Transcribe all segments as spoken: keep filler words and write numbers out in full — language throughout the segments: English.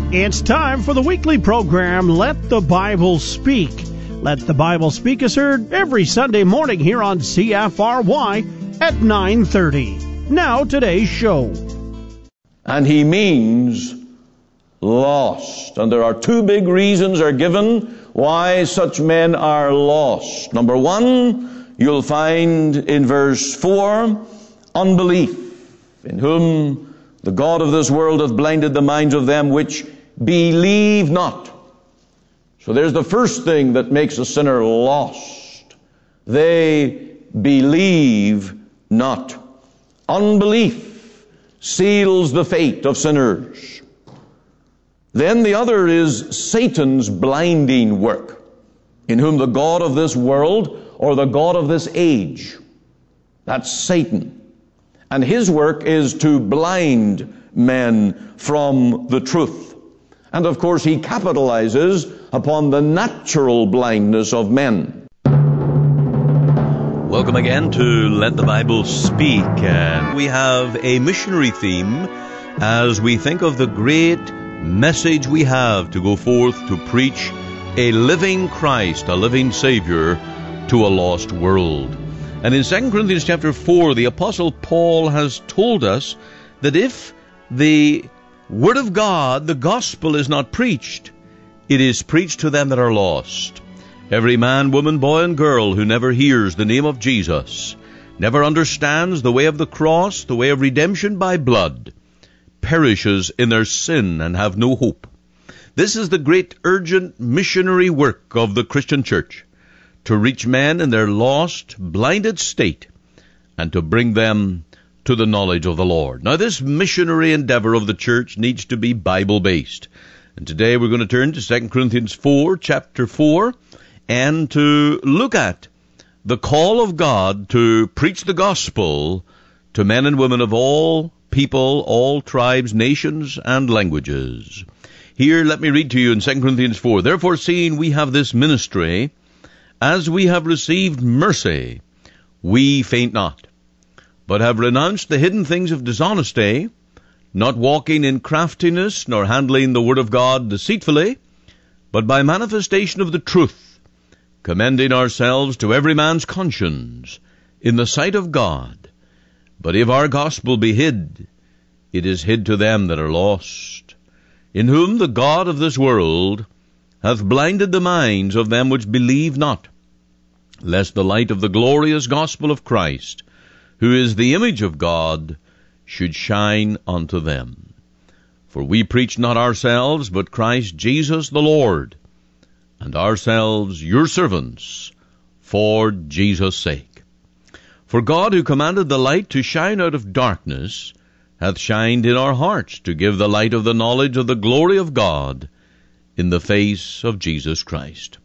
It's time for the weekly program, Let the Bible Speak. Let the Bible Speak is heard every Sunday morning here on C F R Y at nine thirty. Now, today's show. And he means lost. And there are two big reasons are given why such men are lost. Number one, you'll find in verse four, unbelief, in whom the God of this world hath blinded the minds of them which believe not. So there's the first thing that makes a sinner lost. They believe not. Unbelief seals the fate of sinners. Then the other is Satan's blinding work, in whom the God of this world, or the God of this age, that's Satan. And his work is to blind men from the truth. And of course he capitalizes upon the natural blindness of men. Welcome again to Let the Bible Speak. And we have a missionary theme as we think of the great message we have to go forth to preach a living Christ, a living Savior to a lost world. And in Second Corinthians chapter four, the Apostle Paul has told us that if the Word of God, the gospel, is not preached, it is preached to them that are lost. Every man, woman, boy, and girl who never hears the name of Jesus, never understands the way of the cross, the way of redemption by blood, perishes in their sin and have no hope. This is the great urgent missionary work of the Christian church, to reach men in their lost, blinded state, and to bring them to the knowledge of the Lord. Now, this missionary endeavor of the church needs to be Bible-based. And today we're going to turn to Second Corinthians four, chapter four, and to look at the call of God to preach the gospel to men and women of all people, all tribes, nations, and languages. Here, let me read to you in Second Corinthians four. Therefore, seeing we have this ministry, as we have received mercy, we faint not, but have renounced the hidden things of dishonesty, not walking in craftiness, nor handling the word of God deceitfully, but by manifestation of the truth, commending ourselves to every man's conscience in the sight of God. But if our gospel be hid, it is hid to them that are lost, in whom the God of this world hath blinded the minds of them which believe not, lest the light of the glorious gospel of Christ, who is the image of God, should shine unto them. For we preach not ourselves, but Christ Jesus the Lord, and ourselves your servants, for Jesus' sake. For God, who commanded the light to shine out of darkness, hath shined in our hearts to give the light of the knowledge of the glory of God in the face of Jesus Christ.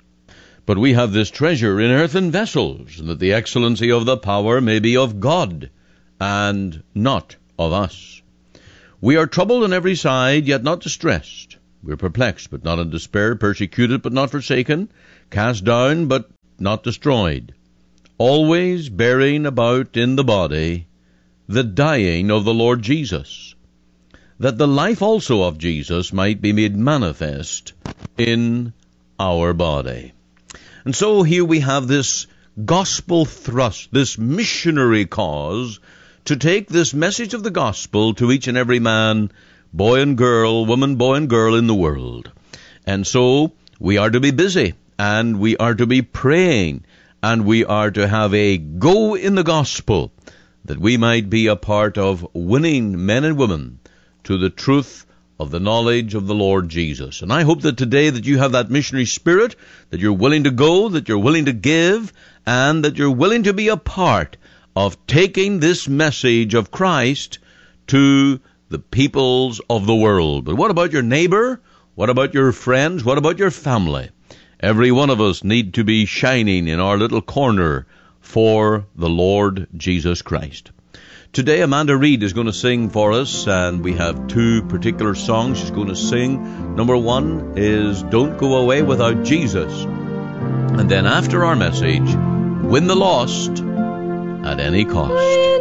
But we have this treasure in earthen vessels, that the excellency of the power may be of God, and not of us. We are troubled on every side, yet not distressed. We are perplexed, but not in despair, persecuted, but not forsaken, cast down, but not destroyed, always bearing about in the body the dying of the Lord Jesus, that the life also of Jesus might be made manifest in our body. And so here we have this gospel thrust, this missionary cause, to take this message of the gospel to each and every man, boy and girl, woman, boy and girl in the world. And so we are to be busy, and we are to be praying, and we are to have a go in the gospel, that we might be a part of winning men and women to the truth of the knowledge of the Lord Jesus. And I hope that today that you have that missionary spirit, that you're willing to go, that you're willing to give, and that you're willing to be a part of taking this message of Christ to the peoples of the world. But what about your neighbor? What about your friends? What about your family? Every one of us need to be shining in our little corner for the Lord Jesus Christ. Today, Amanda Reed is going to sing for us, and we have two particular songs she's going to sing. Number one is Don't Go Away Without Jesus. And then after our message, Win the Lost at Any Cost.